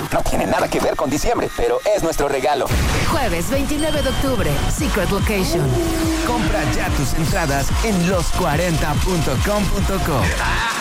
No tiene nada que ver con diciembre, pero es nuestro regalo. Jueves 29 de octubre, Secret Location. Compra ya tus entradas en los40.com.co.